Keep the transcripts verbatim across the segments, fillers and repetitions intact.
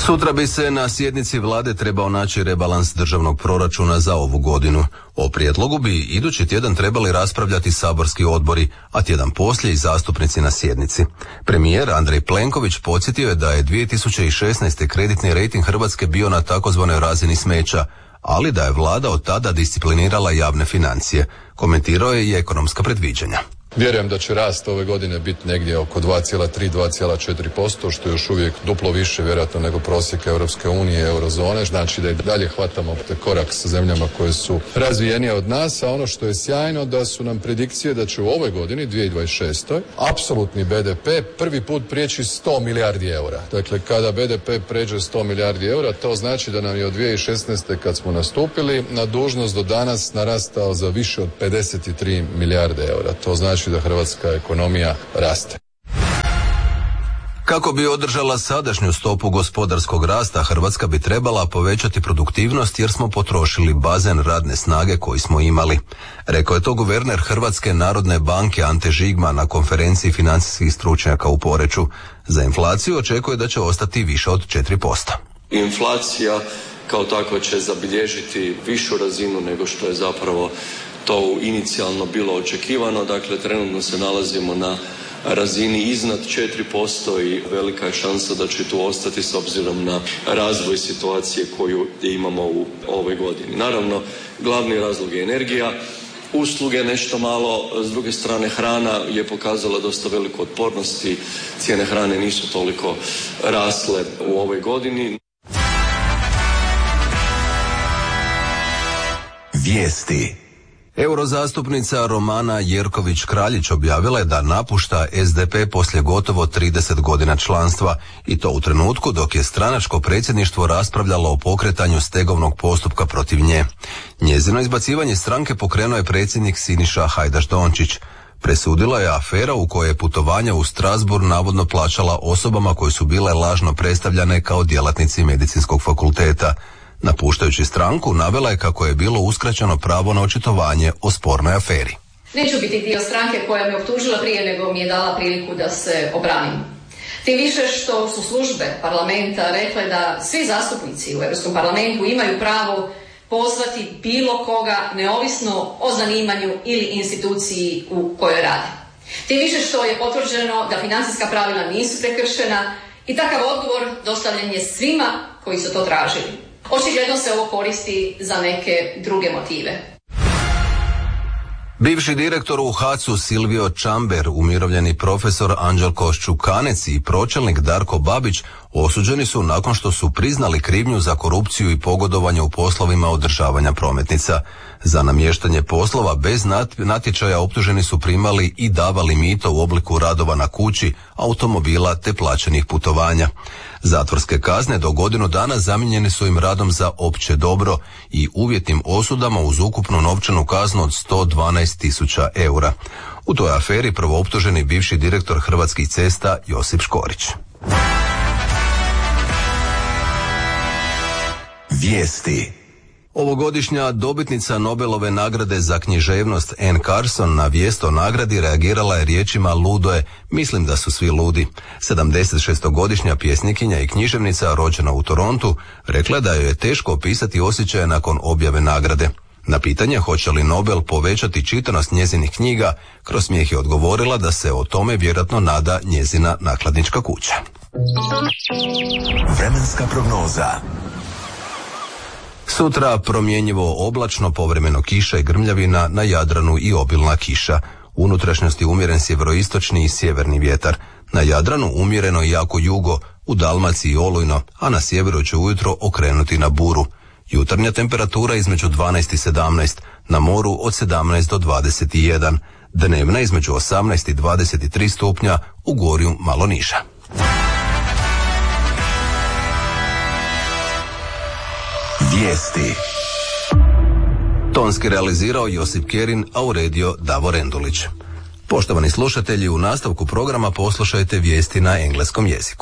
Sutra bi se na sjednici vlade trebao naći rebalans državnog proračuna za ovu godinu. O prijedlogu bi idući tjedan trebali raspravljati saborski odbori, a tjedan poslije i zastupnici na sjednici. Premijer Andrej Plenković podsjetio je da je dvije tisuće šesnaeste. kreditni rejting Hrvatske bio na takozvanoj razini smeća, ali da je vlada od tada disciplinirala javne financije. Komentirao je i ekonomska predviđanja. Vjerujem da će rast ove godine biti negdje oko dva zarez tri do dva zarez četiri posto, što je još uvijek duplo više vjerojatno nego prosjek Europske unije i eurozone. Znači da i dalje hvatamo korak sa zemljama koje su razvijenije od nas, a ono što je sjajno da su nam predikcije da će u ovoj godini, dvije tisuće dvadeset šeste. apsolutni be de pe prvi put prijeći sto milijardi eura. Dakle, kada be de pe pređe sto milijardi eura, to znači da nam je od dvije tisuće šesnaeste. kad smo nastupili na dužnost do danas narastao za više od pedeset tri milijarde eura. To znači da hrvatska ekonomija raste. Kako bi održala sadašnju stopu gospodarskog rasta, Hrvatska bi trebala povećati produktivnost jer smo potrošili bazen radne snage koji smo imali. Rekao je to guverner Hrvatske narodne banke Ante Žigman na konferenciji financijskih stručnjaka u Poreču. Za inflaciju očekuje da će ostati više od četiri posto. Inflacija kao takva će zabilježiti višu razinu nego što je zapravo to inicijalno bilo očekivano. Dakle, trenutno se nalazimo na razini iznad četiri posto i velika je šansa da će tu ostati s obzirom na razvoj situacije koju imamo u ovoj godini. Naravno, glavni razlog je energija, usluge nešto malo, s druge strane hrana je pokazala dosta veliku otpornost i cijene hrane nisu toliko rasle u ovoj godini. Vijesti. Eurozastupnica Romana Jerković-Kraljić objavila je da napušta es de pe poslije gotovo trideset godina članstva i to u trenutku dok je stranačko predsjedništvo raspravljalo o pokretanju stegovnog postupka protiv nje. Njezino izbacivanje stranke pokrenuo je predsjednik Siniša Hajdaš-Dončić. Presudila je afera u kojoj je putovanja u Strasbourg navodno plaćala osobama koje su bile lažno predstavljane kao djelatnici medicinskog fakulteta. Napuštajući stranku, navela je kako je bilo uskraćeno pravo na očitovanje o spornoj aferi. Neću biti dio stranke koja me optužila prije nego mi je dala priliku da se obranim. Tim više što su službe parlamenta rekle da svi zastupnici u Europskom parlamentu imaju pravo pozvati bilo koga neovisno o zanimanju ili instituciji u kojoj rade. Tim više što je potvrđeno da financijska pravila nisu prekršena i takav odgovor dostavljen je svima koji su to tražili. Očigledno se ovo koristi za neke druge motive. Bivši direktor u hacu Silvio Čamber, umirovljeni profesor Anđelko Ščukanec i pročelnik Darko Babić osuđeni su nakon što su priznali krivnju za korupciju i pogodovanje u poslovima održavanja prometnica. Za namještanje poslova bez natječaja optuženi su primali i davali mito u obliku radova na kući, automobila te plaćenih putovanja. Zatvorske kazne do godinu dana zamijenjene su im radom za opće dobro i uvjetnim osudama uz ukupnu novčanu kaznu od sto dvanaest tisuća eura. U toj aferi prvooptuženi bivši direktor Hrvatskih cesta Josip Škorić. Vijesti. Ovogodišnja dobitnica Nobelove nagrade za književnost Anne Carson na vijest o nagradi reagirala je riječima ludo je, mislim da su svi ludi. sedamdesetšestogodišnja pjesnikinja i književnica rođena u Torontu rekla da joj je teško opisati osjećaje nakon objave nagrade. Na pitanje hoće li Nobel povećati čitanost njezinih knjiga, kroz smijeh je odgovorila da se o tome vjerojatno nada njezina nakladnička kuća. Vremenska prognoza. Sutra promjenjivo oblačno, povremeno kiša i grmljavina, na Jadranu i obilna kiša. U unutrašnjosti umjeren sjeveroistočni i sjeverni vjetar. Na Jadranu umjereno i jako jugo, u Dalmaciji olujno, a na sjeveru će ujutro okrenuti na buru. Jutarnja temperatura između dvanaest i sedamnaest, na moru od sedamnaest do dvadeset jedan. Dnevna između osamnaest i dvadeset tri stupnja, u Gorju malo niža. Vijesti. Tonski realizirao Josip Kerin, a uredio Davor Endulić. Poštovani slušatelji, u nastavku programa poslušajte vijesti na engleskom jeziku.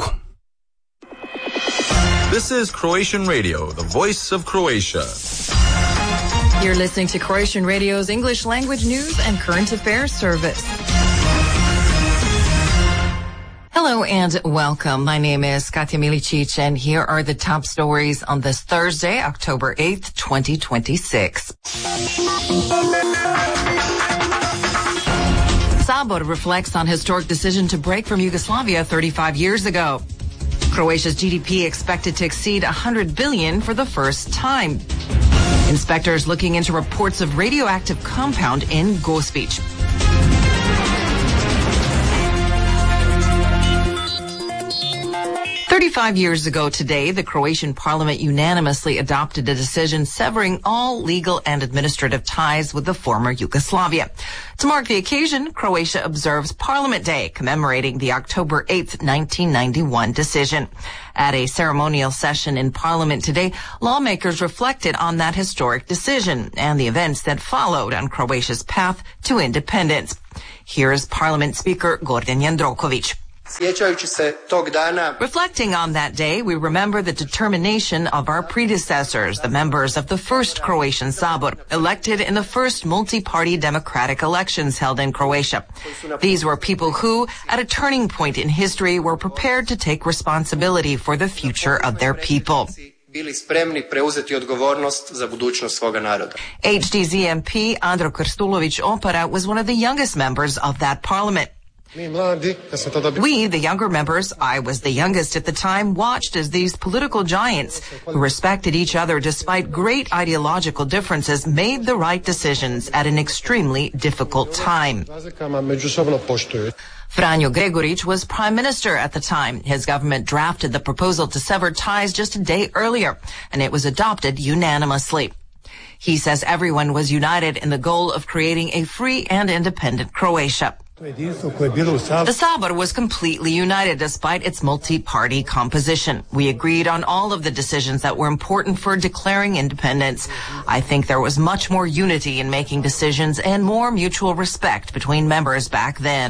This is Croatian Radio, the voice of Croatia. You're listening to Croatian Radio's English language news and current affairs service. Hello. Hello and welcome. My name is Katya Milicic, and here are the top stories on this Thursday, October eighth, twenty twenty-six. Sabor reflects on historic decision to break from Yugoslavia thirty-five years ago. Croatia's G D P expected to exceed one hundred billion dollars for the first time. Inspectors looking into reports of radioactive compound in Gospić. thirty-five years ago today, the Croatian parliament unanimously adopted a decision severing all legal and administrative ties with the former Yugoslavia. To mark the occasion, Croatia observes Parliament Day, commemorating the October eighth, nineteen ninety-one decision. At a ceremonial session in Parliament today, lawmakers reflected on that historic decision and the events that followed on Croatia's path to independence. Here's Parliament Speaker Gordan Jandroković. Reflecting on that day, we remember the determination of our predecessors, the members of the first Croatian Sabor, elected in the first multi-party democratic elections held in Croatia. These were people who, at a turning point in history, were prepared to take responsibility for the future of their people. H D Z M P Andro Krstulović Opara was one of the youngest members of that parliament. We, the younger members, I was the youngest at the time, watched as these political giants, who respected each other despite great ideological differences, made the right decisions at an extremely difficult time. Franjo Gregorić was prime minister at the time. His government drafted the proposal to sever ties just a day earlier, and it was adopted unanimously. He says everyone was united in the goal of creating a free and independent Croatia. The Sabor was completely united despite its multi-party composition. We agreed on all of the decisions that were important for declaring independence. I think there was much more unity in making decisions and more mutual respect between members back then.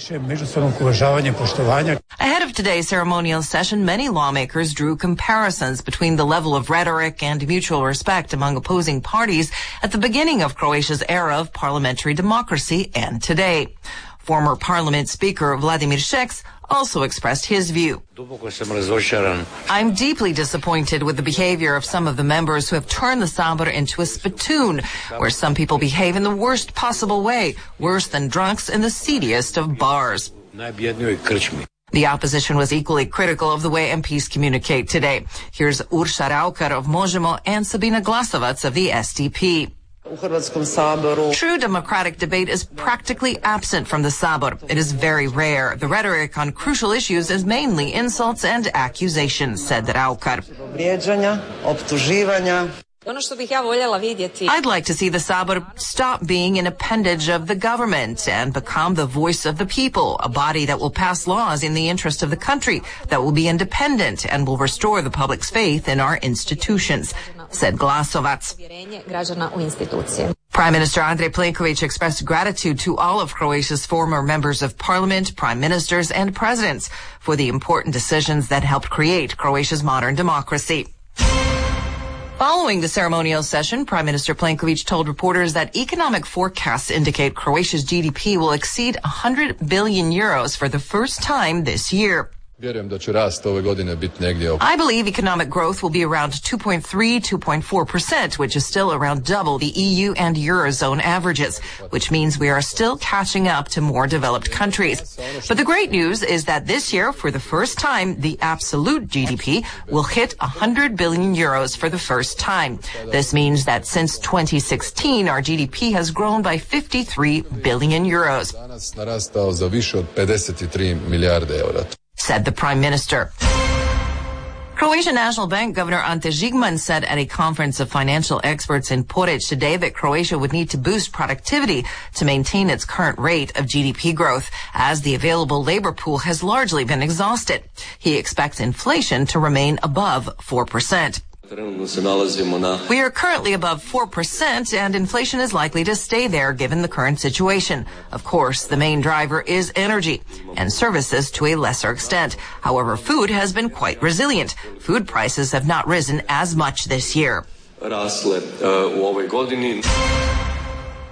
Ahead of today's ceremonial session, many lawmakers drew comparisons between the level of rhetoric and mutual respect among opposing parties at the beginning of Croatia's era of parliamentary democracy and today. Former Parliament Speaker Vladimir Šeks also expressed his view. I'm deeply disappointed with the behavior of some of the members who have turned the Sabor into a spittoon, where some people behave in the worst possible way, worse than drunks in the seediest of bars. The opposition was equally critical of the way M Ps communicate today. Here's Urša Raukar of Možemo and Sabina Glasovac of the S D P. True democratic debate is practically absent from the Sabor. It is very rare. The rhetoric on crucial issues is mainly insults and accusations, said Raukar. I'd like to see the Sabor stop being an appendage of the government and become the voice of the people, a body that will pass laws in the interest of the country, that will be independent and will restore the public's faith in our institutions, said Glasovac. Prime Minister Andrej Plenković expressed gratitude to all of Croatia's former members of parliament, prime ministers, and presidents for the important decisions that helped create Croatia's modern democracy. Following the ceremonial session, Prime Minister Plenković told reporters that economic forecasts indicate Croatia's G D P will exceed one hundred billion euros for the first time this year. I believe economic growth will be around two point three, two point four percent, which is still around double the E U and Eurozone averages, which means we are still catching up to more developed countries. But the great news is that this year, for the first time, the absolute G D P will hit one hundred billion euros for the first time. This means that since twenty sixteen, our G D P has grown by fifty-three billion euros. Said the Prime Minister. Croatian National Bank Governor Ante Žigman said at a conference of financial experts in Poreč today that Croatia would need to boost productivity to maintain its current rate of G D P growth, as the available labor pool has largely been exhausted. He expects inflation to remain above four percent. We are currently above four percent, and inflation is likely to stay there given the current situation. Of course, the main driver is energy and services to a lesser extent. However, food has been quite resilient. Food prices have not risen as much this year.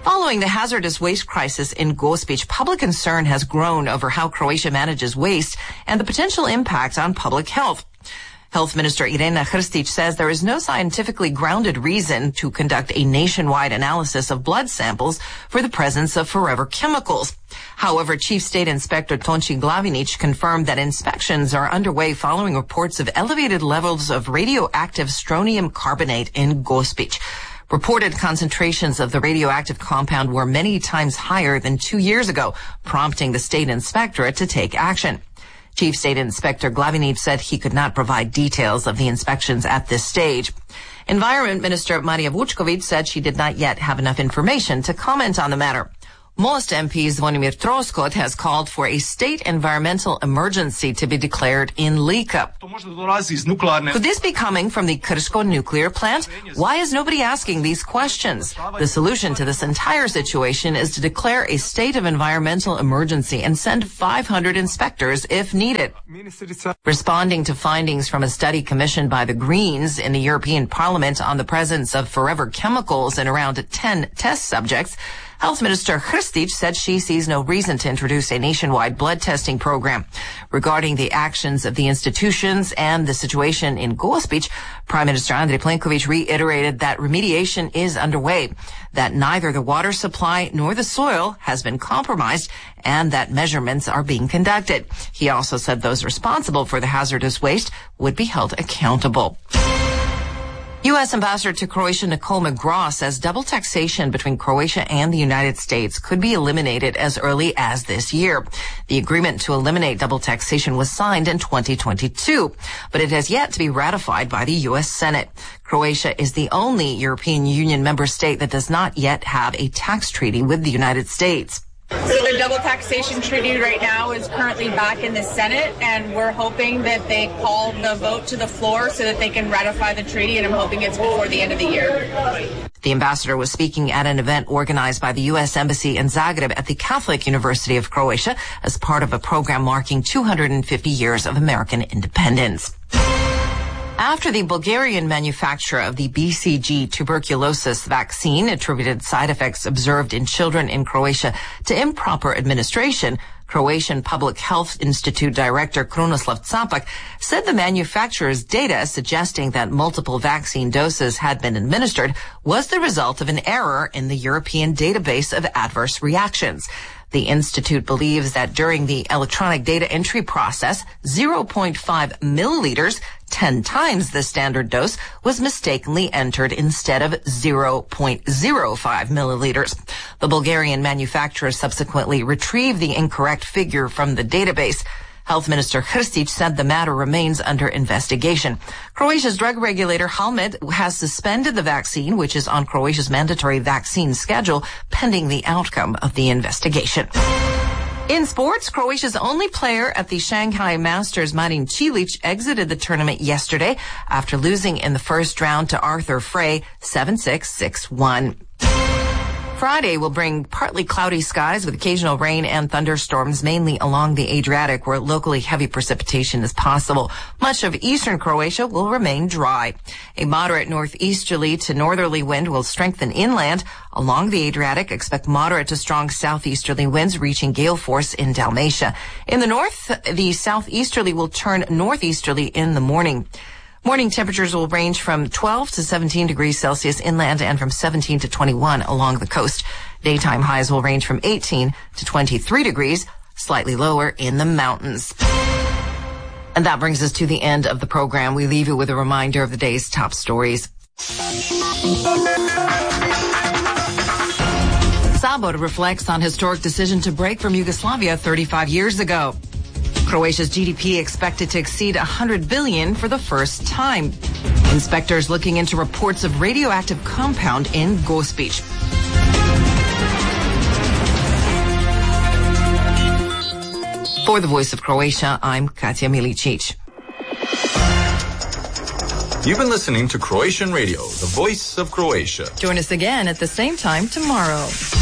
Following the hazardous waste crisis in Gospić, public concern has grown over how Croatia manages waste and the potential impact on public health. Health Minister Irena Hrstić says there is no scientifically grounded reason to conduct a nationwide analysis of blood samples for the presence of forever chemicals. However, Chief State Inspector Tonči Glavinić confirmed that inspections are underway following reports of elevated levels of radioactive strontium carbonate in Gospić. Reported concentrations of the radioactive compound were many times higher than two years ago, prompting the state inspectorate to take action. Chief State Inspector Glavinić said he could not provide details of the inspections at this stage. Environment Minister Marija Vučković said she did not yet have enough information to comment on the matter. Most M P Zvonimir Troskot has called for a state environmental emergency to be declared in Lika. Could this be coming from the Krško nuclear plant? Why is nobody asking these questions? The solution to this entire situation is to declare a state of environmental emergency and send five hundred inspectors if needed. Responding to findings from a study commissioned by the Greens in the European Parliament on the presence of forever chemicals in around ten test subjects, Health Minister Hrstić said she sees no reason to introduce a nationwide blood testing program. Regarding the actions of the institutions and the situation in Gospić, Prime Minister Andrej Plenković reiterated that remediation is underway, that neither the water supply nor the soil has been compromised, and that measurements are being conducted. He also said those responsible for the hazardous waste would be held accountable. U S Ambassador to Croatia Nicole McGraw says double taxation between Croatia and the United States could be eliminated as early as this year. The agreement to eliminate double taxation was signed in twenty twenty-two, but it has yet to be ratified by the U S Senate. Croatia is the only European Union member state that does not yet have a tax treaty with the United States. So the double taxation treaty right now is currently back in the Senate, and we're hoping that they call the vote to the floor so that they can ratify the treaty, and I'm hoping it's before the end of the year. The ambassador was speaking at an event organized by the U S Embassy in Zagreb at the Catholic University of Croatia as part of a program marking two hundred fifty years of American independence. After the Bulgarian manufacturer of the B C G tuberculosis vaccine attributed side effects observed in children in Croatia to improper administration, Croatian Public Health Institute Director Krunoslav Capak said the manufacturer's data suggesting that multiple vaccine doses had been administered was the result of an error in the European database of adverse reactions. The institute believes that during the electronic data entry process, zero point five milliliters, ten times the standard dose, was mistakenly entered instead of zero point zero five milliliters. The Bulgarian manufacturer subsequently retrieved the incorrect figure from the database. Health Minister Hrstić said the matter remains under investigation. Croatia's drug regulator Halmed has suspended the vaccine, which is on Croatia's mandatory vaccine schedule, pending the outcome of the investigation. In sports, Croatia's only player at the Shanghai Masters, Marin Cilic, exited the tournament yesterday after losing in the first round to Arthur Frey seven six, six one. Friday will bring partly cloudy skies with occasional rain and thunderstorms, mainly along the Adriatic, where locally heavy precipitation is possible. Much of eastern Croatia will remain dry. A moderate northeasterly to northerly wind will strengthen inland. Along the Adriatic, expect moderate to strong southeasterly winds reaching gale force in Dalmatia. In the north, the southeasterly will turn northeasterly in the morning. Morning temperatures will range from twelve to seventeen degrees Celsius inland and from seventeen to twenty-one along the coast. Daytime highs will range from eighteen to twenty-three degrees, slightly lower in the mountains. And that brings us to the end of the program. We leave you with a reminder of the day's top stories. Sabor reflects on historic decision to break from Yugoslavia thirty-five years ago. Croatia's G D P expected to exceed one hundred billion dollars for the first time. Inspectors looking into reports of radioactive compound in Gospić. For the Voice of Croatia, I'm Katja Milicic. You've been listening to Croatian Radio, the Voice of Croatia. Join us again at the same time tomorrow.